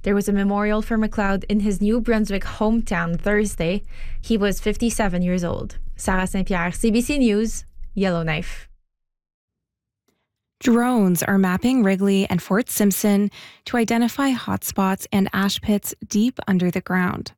There was a memorial for McLeod in his New Brunswick hometown Thursday. He was 57 years old. Sarah Saint-Pierre, CBC News, Yellowknife. Drones are mapping Wrigley and Fort Simpson to identify hotspots and ash pits deep under the ground.